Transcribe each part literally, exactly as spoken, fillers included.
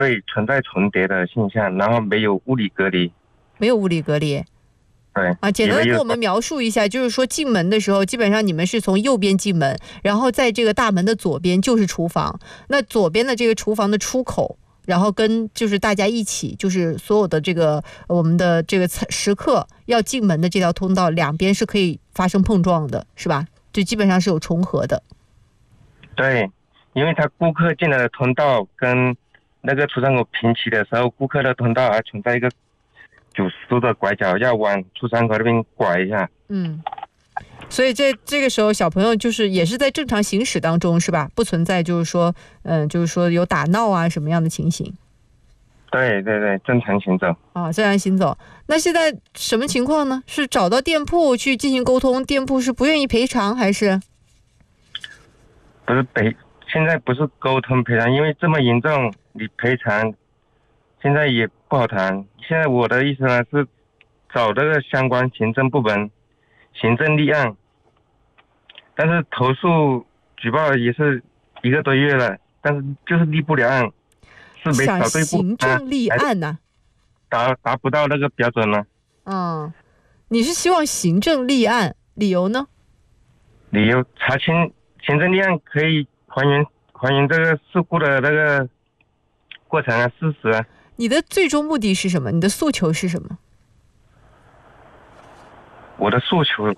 会存在重叠的现象，然后没有物理隔离。 没有物理隔离。 对啊，简单的跟我们描述一下，就是说进门的时候，基本上你们是从右边进门，然后在这个大门的左边就是厨房，那左边的这个厨房的出口，然后跟就是大家一起，就是所有的这个我们的这个食客要进门的这条通道，两边是可以发生碰撞的，是吧？就基本上是有重合的。 对，因为他顾客进来的通道跟那个出窗口平齐的时候，顾客的通道还存在一个九十度的拐角，要往出窗口那边拐一下。 嗯，所以这这个时候小朋友就是也是在正常行驶当中，是吧？不存在就是说，嗯、呃，就是说有打闹啊什么样的情形。 对对对，正常行走。 啊，正常行走。那现在什么情况呢？是找到店铺去进行沟通，店铺是不愿意赔偿还是？ 不是赔，现在不是沟通赔偿，因为这么严重，你赔偿现在也不好谈。现在我的意思呢是找这个相关行政部门行政立案，但是投诉举报也是一个多月了，但是就是立不了案，是没找对部行政立案呢、 啊，达达不到那个标准呢。 嗯，你是希望行政立案，理由呢？ 理由查清行政立案可以还原还原这个事故的那个过程啊，事实啊。 你的最终目的是什么？你的诉求是什么？ 我的诉求，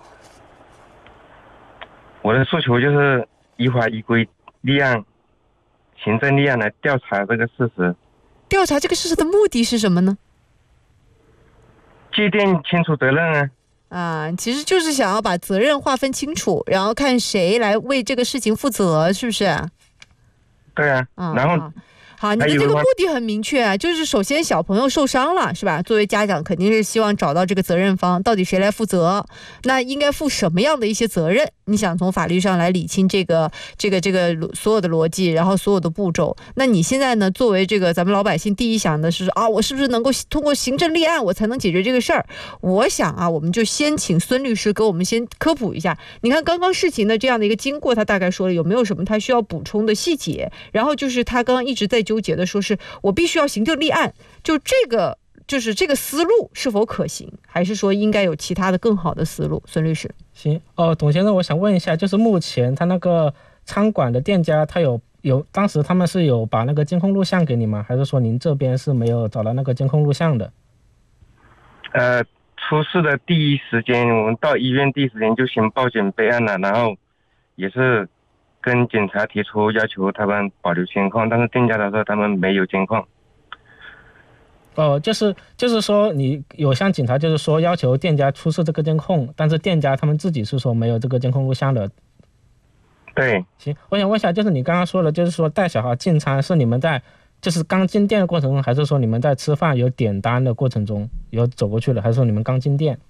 我的诉求就是依法依规立案，行政立案来调查这个事实。 调查这个事实的目的是什么呢？ 界定清楚责任啊。 啊，其实就是想要把责任划分清楚，然后看谁来为这个事情负责，是不是？ 对啊， 嗯、 然后。 好，你的这个目的很明确啊，就是首先小朋友受伤了，是吧？作为家长肯定是希望找到这个责任方，到底谁来负责，那应该负什么样的一些责任？你想从法律上来理清这个这个这个所有的逻辑，然后所有的步骤。那你现在呢，作为这个咱们老百姓，第一想的是啊，我是不是能够通过行政立案，我才能解决这个事儿？我想啊，我们就先请孙律师给我们先科普一下。你看刚刚事情的这样的一个经过，他大概说了有没有什么他需要补充的细节？然后就是他刚刚一直在纠结的说是我必须要行政立案，就这个就是这个思路是否可行，还是说应该有其他的更好的思路？孙律师。 行哦，董先生，我想问一下，就是目前他那个餐馆的店家，他有有当时他们是有把那个监控录像给你吗？还是说您这边是没有找到那个监控录像的？ 呃，出事的第一时间，我们到医院第一时间就先报警备案了，然后也是跟警察提出要求他们保留监控，但是店家他说他们没有监控。 哦，就是就是说你有向警察就是说要求店家出示这个监控，但是店家他们自己是说没有这个监控录像的。 对。 行，我想问一下，就是你刚刚说的，就是说带小孩进餐是你们在就是刚进店的过程中，还是说你们在吃饭有点单的过程中有走过去了，还是说你们刚进店？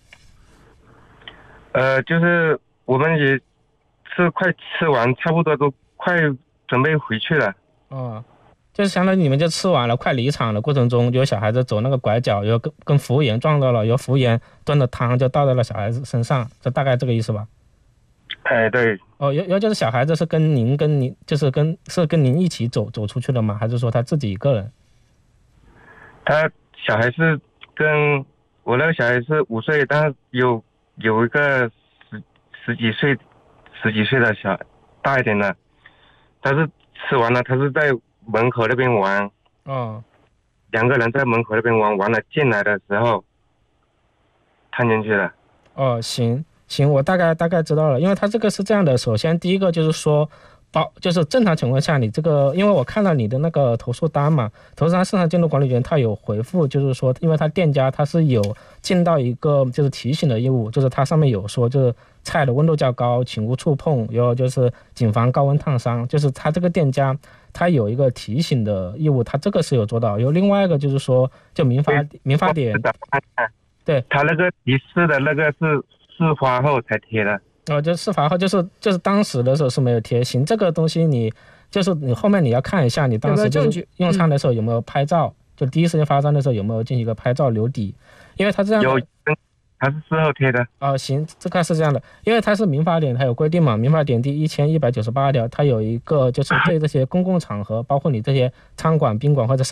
呃，就是我们也是快吃完，差不多都快准备回去了。 哦。就是相当于你们就吃完了，快离场的过程中，有小孩子走那个拐角，有跟跟服务员撞到了，有服务员端的汤就倒在了小孩子身上，这大概这个意思吧？ 哎，对。 哦，有有就是小孩子是跟您跟您就是跟是跟您一起走走出去的吗？还是说他自己一个人？ 他小孩是跟我那个小孩是五岁，但是有有一个十十几岁十几岁的小大一点的，他是吃完了，他是在门口那边玩。 哦。 两个人在门口那边玩，完了进来的时候看进去了。 哦，行行，我大概大概知道了，因为他这个是这样的，首先第一个就是说包就是正常情况下你这个，因为我看到你的那个投诉单嘛，投诉单市场监督管理员他有回复，就是说因为他店家他是有尽到一个就是提醒的义务，就是他上面有说就是菜的温度较高请勿触碰，有就是谨防高温烫伤，就是他这个店家他有一个提醒的义务，他这个是有做到。有另外一个就是说就民法民法典，对， 他那个提示的那个是事发后才贴的。 哦，就事发后就是就是当时的时候是没有贴。行，这个东西你就是你后面你要看一下你当时就是用餐的时候有没有拍照，嗯、就第一时间发生的时候有没有进行一个拍照留底，因为他这样有还是事后贴的？ 哦，行，这个是这样的，因为它是民法典，它有规定嘛，民法典第一千一百九十八条，它有一个就是对这些公共场合，包括你这些餐馆、宾馆或者